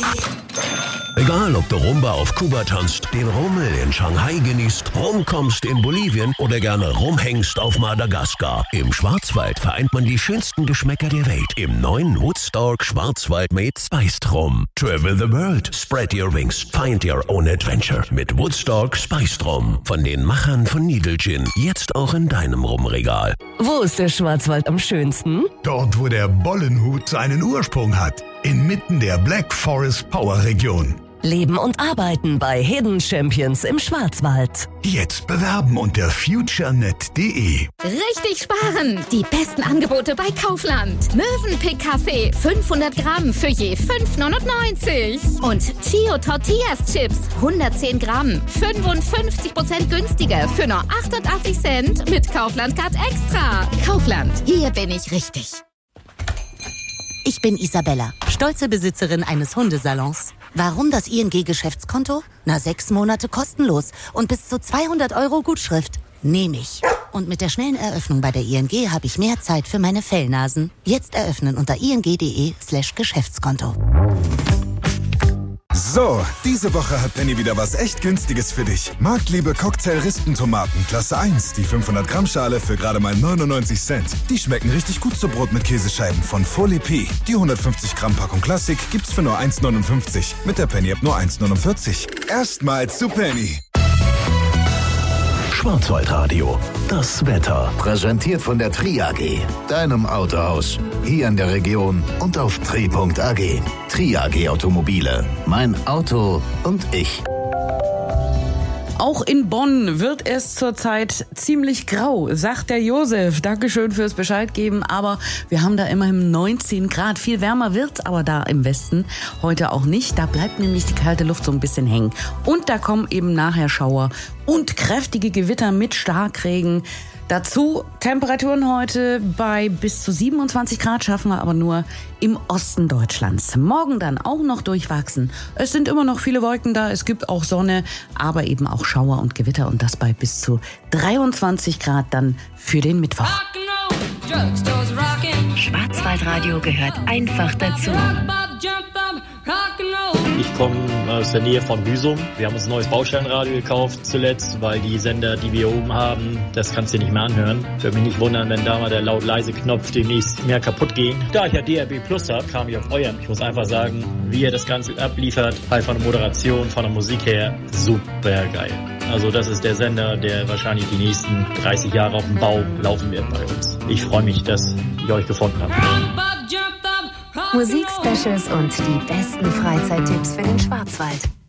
Egal, ob du Rumba auf Kuba tanzt, den Rummel in Shanghai genießt, rumkommst in Bolivien oder gerne rumhängst auf Madagaskar. Im Schwarzwald vereint man die schönsten Geschmäcker der Welt im neuen Woodstock Schwarzwald mit Spiced Rum. Travel the world, spread your wings, find your own adventure mit Woodstock Spiced Rum. Von den Machern von Needle Gin, jetzt auch in deinem Rumregal. Wo ist der Schwarzwald am schönsten? Dort, wo der Bollenhut seinen Ursprung hat. Inmitten der Black Forest Power Region. Leben und arbeiten bei Hidden Champions im Schwarzwald. Jetzt bewerben unter futurenet.de. Richtig sparen! Die besten Angebote bei Kaufland. Mövenpick Kaffee 500 Gramm für je 5,99. Und Chio Tortillas Chips 110 Gramm 55% günstiger für nur 88 Cent mit Kaufland Card Extra. Kaufland, hier bin ich richtig. Ich bin Isabella, stolze Besitzerin eines Hundesalons. Warum das ING-Geschäftskonto? 6 Monate kostenlos und bis zu 200 € Gutschrift. Nehme ich. Und mit der schnellen Eröffnung bei der ING habe ich mehr Zeit für meine Fellnasen. Jetzt eröffnen unter ing.de/Geschäftskonto. So, diese Woche hat Penny wieder was echt Günstiges für dich. Marktliebe Cocktail-Rispentomaten, Klasse 1, die 500 Gramm Schale für gerade mal 99 Cent. Die schmecken richtig gut zu Brot mit Käsescheiben von Folie P. Die 150 Gramm Packung Klassik gibt's für nur 1,59. Mit der Penny-App nur 1,49. Erstmals zu Penny. Schwarzwaldradio, das Wetter. Präsentiert von der Tri AG, deinem Autohaus. Hier in der Region und auf tri.ag. Tri AG Automobile. Mein Auto und ich. Auch in Bonn wird es zurzeit ziemlich grau, sagt der Josef. Dankeschön fürs Bescheid geben, aber wir haben da immerhin 19 Grad. Viel wärmer wird's aber da im Westen heute auch nicht. Da bleibt nämlich die kalte Luft so ein bisschen hängen. Und da kommen eben nachher Schauer und kräftige Gewitter mit Starkregen. Dazu Temperaturen heute bei bis zu 27 Grad, schaffen wir aber nur im Osten Deutschlands. Morgen dann auch noch durchwachsen. Es sind immer noch viele Wolken da, es gibt auch Sonne, aber eben auch Schauer und Gewitter und das bei bis zu 23 Grad dann für den Mittwoch. Schwarzwaldradio gehört einfach dazu. Ich komme aus der Nähe von Büsum. Wir haben uns ein neues Baustellenradio gekauft zuletzt, weil die Sender, die wir oben haben, das kannst du nicht mehr anhören. Würde mich nicht wundern, wenn da mal der Laut-Leise-Knopf demnächst mehr kaputt geht. Da ich ja DRB Plus habe, kam ich auf euren. Ich muss einfach sagen, wie ihr das Ganze abliefert, halt von der Moderation, von der Musik her, super geil. Also das ist der Sender, der wahrscheinlich die nächsten 30 Jahre auf dem Bau laufen wird bei uns. Ich freue mich, dass ich euch gefunden habe. Musikspecials und die besten Freizeittipps für den Schwarzwald.